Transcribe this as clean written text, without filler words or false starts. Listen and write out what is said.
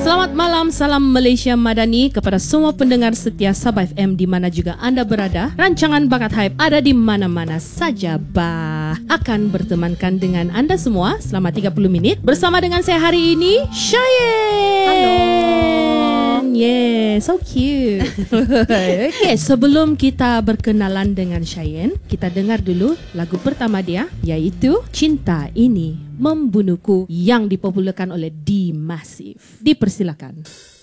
Selamat malam, salam Malaysia Madani kepada semua pendengar setia Sabah FM di mana juga anda berada. Rancangan Bakat Hype ada di mana-mana saja. Akan bertemankan dengan anda semua selama 30 minit bersama dengan saya hari ini, Cheyenne. Hello. Yeah, so cute. Okay, sebelum kita berkenalan dengan Cheyenne, kita dengar dulu lagu pertama dia, iaitu Cinta Ini Membunuhku yang dipopularkan oleh D Massive. Dipersilakan.